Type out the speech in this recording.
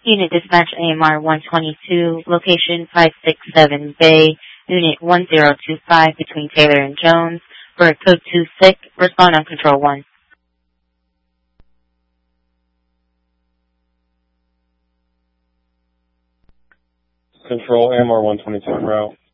Unit Dispatch AMR 122, location 567 Bay, Unit 1025 between Taylor and Jones, for code 2 sick, respond on control 1. Control AMR 122 en route.